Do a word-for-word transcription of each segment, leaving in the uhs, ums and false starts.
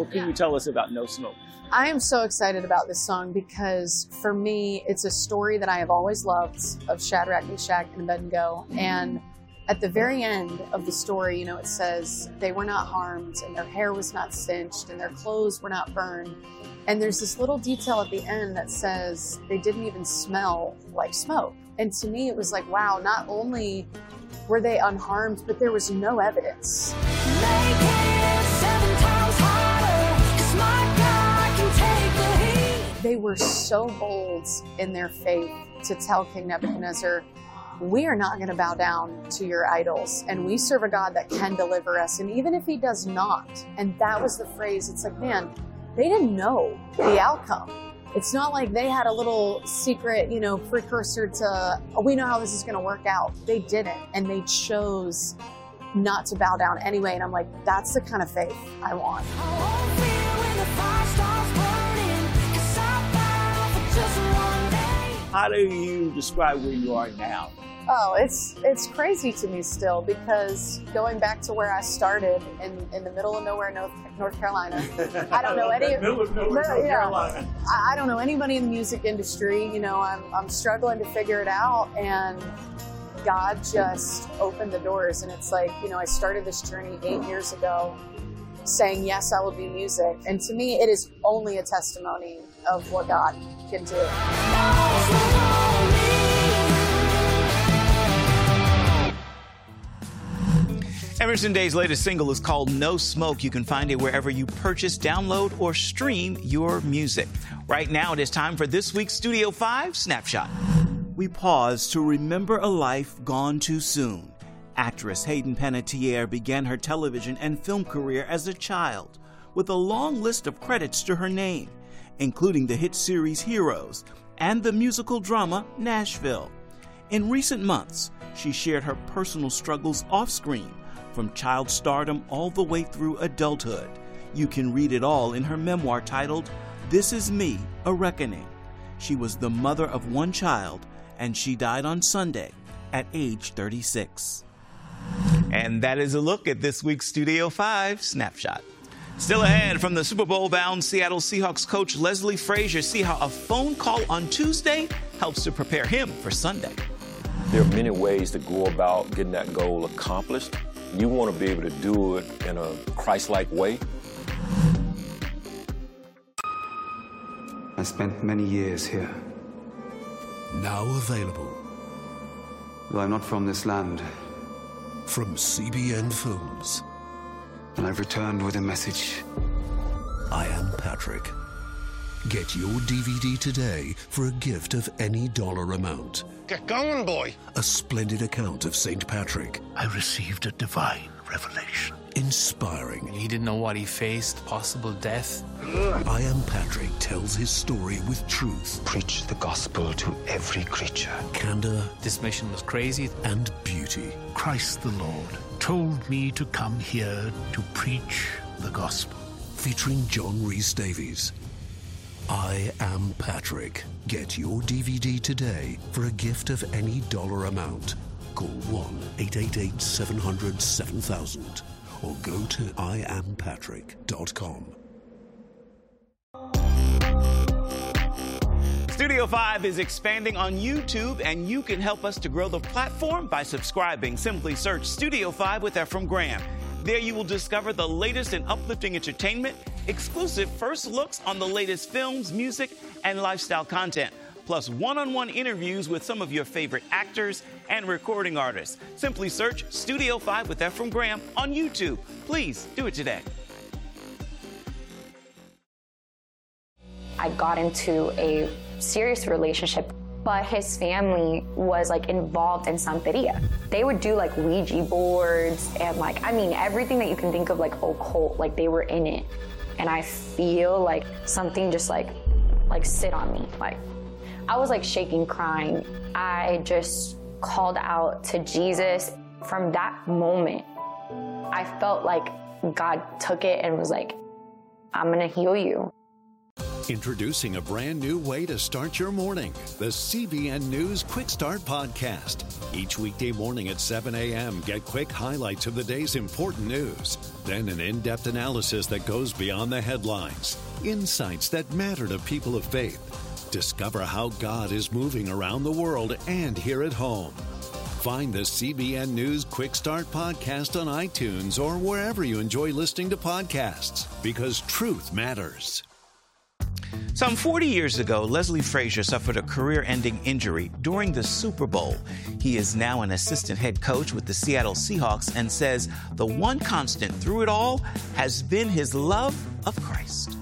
What can you tell us about No Smoke? I am so excited about this song because for me, it's a story that I have always loved of Shadrach, Meshach, and Abednego. And at the very end of the story, you know, it says they were not harmed and their hair was not singed and their clothes were not burned. And there's this little detail at the end that says they didn't even smell like smoke. And to me, it was like, wow, not only were they unharmed, but there was no evidence. Make it seven times harder, 'cause my God can take the heat. They were so bold in their faith to tell King Nebuchadnezzar, we are not going to bow down to your idols, and we serve a God that can deliver us, and even if he does not. And that was the phrase. It's like, man, they didn't know the outcome. It's not like they had a little secret, you know, precursor to, oh, we know how this is going to work out. They didn't, and they chose not to bow down anyway. And I'm like, that's the kind of faith I want. I won't feel when the fire starts burning, 'cause I bow for just one day. How do you describe where you are now? Oh, it's it's crazy to me still, because going back to where I started in, in the middle of nowhere, North, North Carolina, I don't know any. middle of nowhere, North yeah, Carolina. I, I don't know anybody in the music industry. You know, I'm I'm struggling to figure it out, and God just opened the doors. And it's like, you know, I started this journey eight years ago, saying yes, I will do music, and to me, it is only a testimony of what God can do. Emerson Day's latest single is called No Smoke. You can find it wherever you purchase, download, or stream your music. Right now, it is time for this week's Studio five Snapshot. We pause to remember a life gone too soon. Actress Hayden Panettiere began her television and film career as a child, with a long list of credits to her name, including the hit series Heroes and the musical drama Nashville. In recent months, she shared her personal struggles off-screen, from child stardom all the way through adulthood. You can read it all in her memoir titled, This Is Me, A Reckoning. She was the mother of one child, and she died on Sunday at age thirty-six. And that is a look at this week's Studio five Snapshot. Still ahead, from the Super Bowl-bound Seattle Seahawks coach Leslie Frazier, see how a phone call on Tuesday helps to prepare him for Sunday. There are many ways to go about getting that goal accomplished. You want to be able to do it in a Christ-like way. I spent many years here. Now available. Though I'm not from this land. From C B N Films. And I've returned with a message. I Am Patrick. Get your D V D today for a gift of any dollar amount. Get going, boy. A splendid account of Saint Patrick. I received a divine revelation. Inspiring. He didn't know what he faced, possible death. I Am Patrick tells his story with truth. Preach the gospel to every creature. Candor. This mission was crazy. And beauty. Christ the Lord told me to come here to preach the gospel. Featuring John Rhys Davies. I Am Patrick. Get your D V D today for a gift of any dollar amount. Call one eight eight eight, seven hundred, seven thousand or go to I am patrick dot com. Studio five is expanding on YouTube, and you can help us to grow the platform by subscribing. Simply search Studio five with Efrem Graham. There you will discover the latest in uplifting entertainment, exclusive first looks on the latest films, music, and lifestyle content, plus one-on-one interviews with some of your favorite actors and recording artists. Simply search Studio five with Efrem Graham on YouTube. Please do it today. I got into a serious relationship, but his family was like involved in Santeria. They would do like Ouija boards and like, I mean, everything that you can think of like occult, like they were in it. And I feel like something just like, like sit on me. Like I was like shaking, crying. I just called out to Jesus. From that moment, I felt like God took it and was like, I'm gonna heal you. Introducing a brand new way to start your morning, the C B N News Quick Start Podcast. Each weekday morning at seven a.m., get quick highlights of the day's important news. Then an in-depth analysis that goes beyond the headlines. Insights that matter to people of faith. Discover how God is moving around the world and here at home. Find the C B N News Quick Start Podcast on iTunes or wherever you enjoy listening to podcasts, because truth matters. Some forty years ago, Leslie Frazier suffered a career-ending injury during the Super Bowl. He is now an assistant head coach with the Seattle Seahawks and says the one constant through it all has been his love of Christ.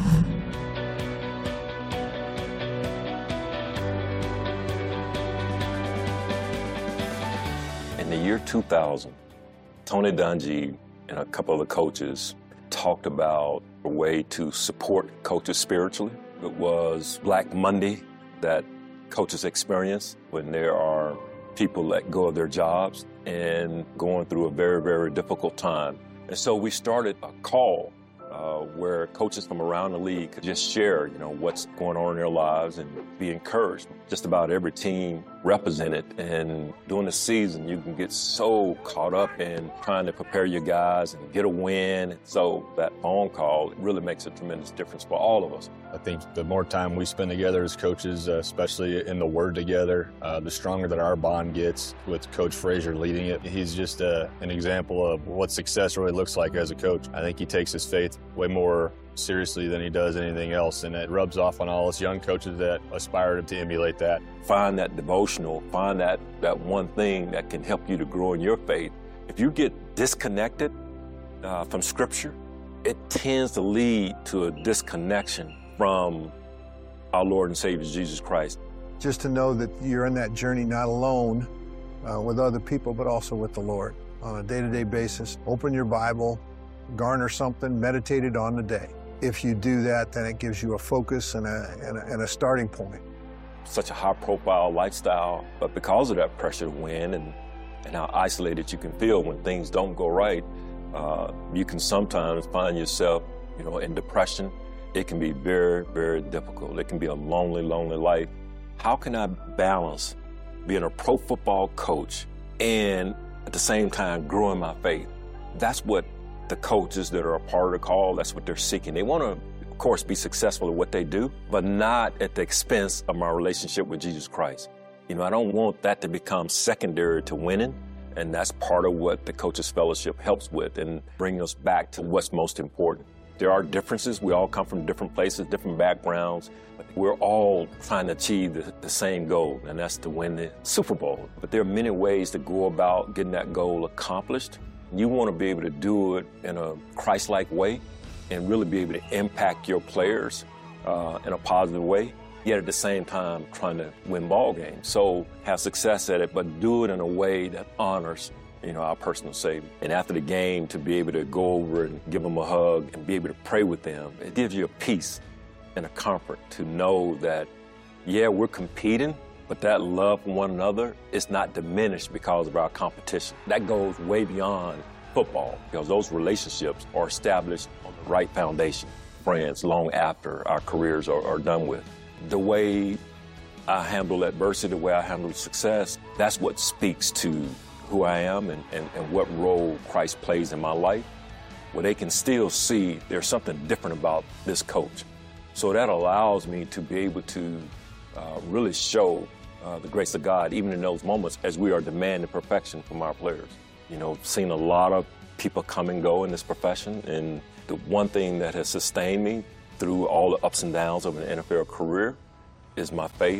In the year two thousand, Tony Dungy and a couple of the coaches talked about a way to support coaches spiritually. It was Black Monday that coaches experience when there are people let go of their jobs and going through a very, very difficult time. And so we started a call uh, where coaches from around the league could just share, you know, what's going on in their lives and be encouraged. Just about every team represented, and during the season you can get so caught up in trying to prepare your guys and get a win. So that phone call really makes a tremendous difference for all of us. I think the more time we spend together as coaches, uh, especially in the Word together, uh, the stronger that our bond gets with Coach Frazier leading it. He's just uh, an example of what success really looks like as a coach. I think he takes his faith way more seriously than he does anything else, and it rubs off on all us young coaches that aspire to emulate that. Find that devotional, find that, that one thing that can help you to grow in your faith. If you get disconnected uh, from Scripture, it tends to lead to a disconnection from our Lord and Savior Jesus Christ. Just to know that you're in that journey not alone uh, with other people, but also with the Lord on a day-to-day basis. Open your Bible, garner something, meditate it on the day. If you do that, then it gives you a focus and a, and a, and a starting point. Such a high-profile lifestyle, but because of that pressure to win and, and how isolated you can feel when things don't go right, uh, you can sometimes find yourself, you know, in depression. It can be very, very difficult. It can be a lonely, lonely life. How can I balance being a pro football coach and at the same time growing my faith? That's what the coaches that are a part of the call, that's what they're seeking. They want to, of course, be successful at what they do, but not at the expense of my relationship with Jesus Christ. You know, I don't want that to become secondary to winning, and that's part of what the Coaches Fellowship helps with and bring us back to what's most important. There are differences. We all come from different places, different backgrounds, but we're all trying to achieve the, the same goal, and that's to win the Super Bowl. But there are many ways to go about getting that goal accomplished. You want to be able to do it in a Christ-like way and really be able to impact your players uh, in a positive way, yet at the same time trying to win ball games. So have success at it, but do it in a way that honors, you know, our personal Savior. And after the game, to be able to go over and give them a hug and be able to pray with them, it gives you a peace and a comfort to know that, yeah, we're competing, but that love for one another is not diminished because of our competition. That goes way beyond football, because those relationships are established on the right foundation. Friends long after our careers are, are done with. The way I handle adversity, the way I handle success, that's what speaks to who I am and, and, and what role Christ plays in my life, where they can still see there's something different about this coach. So that allows me to be able to uh, really show Uh, the grace of God, even in those moments as we are demanding perfection from our players. You know, seen a lot of people come and go in this profession, and the one thing that has sustained me through all the ups and downs of an N F L career is my faith.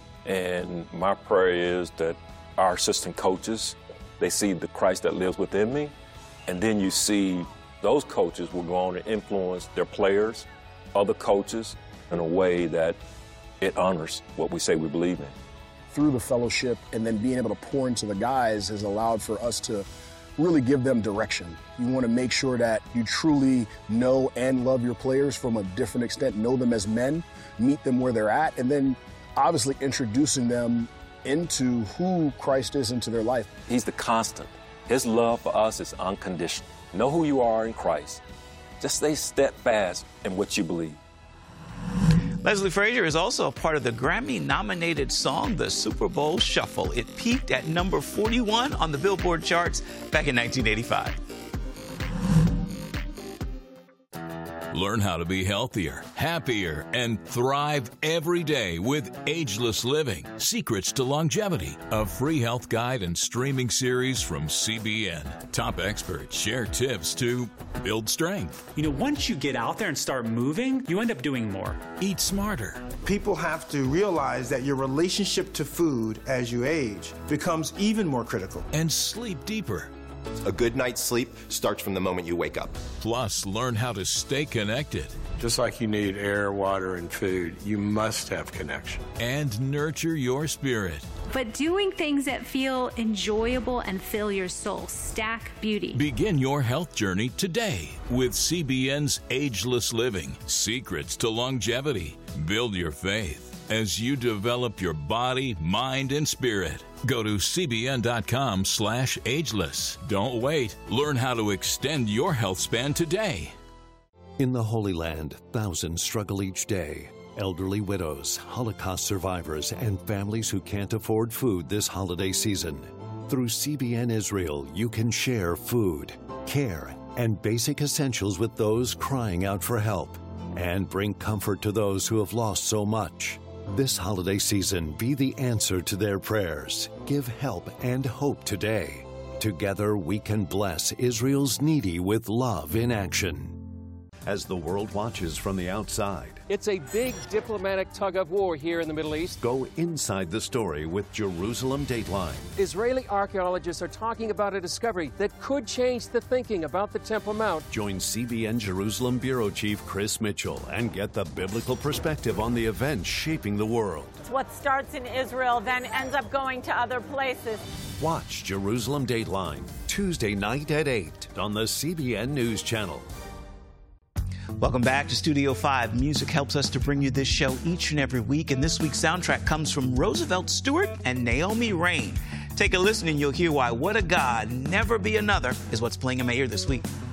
And my prayer is that our assistant coaches, they see the Christ that lives within me, and then you see those coaches will go on to influence their players, other coaches, in a way that it honors what we say we believe in. Through the fellowship and then being able to pour into the guys has allowed for us to really give them direction. You want to make sure that you truly know and love your players from a different extent, know them as men, meet them where they're at, and then obviously introducing them into who Christ is into their life. He's the constant. His love for us is unconditional. Know who you are in Christ. Just stay steadfast in what you believe. Leslie Frazier is also a part of the Grammy-nominated song, The Super Bowl Shuffle. It peaked at number forty-one on the Billboard charts back in nineteen eighty-five. Learn how to be healthier, happier, and thrive every day with Ageless Living, Secrets to Longevity, a free health guide and streaming series from C B N. Top experts share tips to build strength. You know, once you get out there and start moving, you end up doing more. Eat smarter. People have to realize that your relationship to food as you age becomes even more critical. And sleep deeper. A good night's sleep starts from the moment you wake up. Plus, learn how to stay connected. Just like you need air, water, and food, you must have connection. And nurture your spirit. But doing things that feel enjoyable and fill your soul. Stack Beauty. Begin your health journey today with C B N's Ageless Living, Secrets to Longevity. Build your faith as you develop your body, mind, and spirit. Go to cbn.com slash ageless. Don't wait. Learn how to extend your health span today. In the Holy Land, thousands struggle each day. Elderly widows, Holocaust survivors, and families who can't afford food this holiday season. Through C B N Israel, you can share food, care, and basic essentials with those crying out for help, and bring comfort to those who have lost so much. This holiday season, be the answer to their prayers. Give help and hope today. Together, we can bless Israel's needy with love in action. As the world watches from the outside, it's a big diplomatic tug of war here in the Middle East. Go inside the story with Jerusalem Dateline. Israeli archaeologists are talking about a discovery that could change the thinking about the Temple Mount. Join C B N Jerusalem Bureau Chief Chris Mitchell and get the biblical perspective on the events shaping the world. What starts in Israel then ends up going to other places. Watch Jerusalem Dateline Tuesday night at eight on the C B N News Channel. Welcome back to Studio five. Music helps us to bring you this show each and every week, and this week's soundtrack comes from Roosevelt Stewart and Naomi Raine. Take a listen and you'll hear why What a God, Never Be Another is what's playing in my ear this week.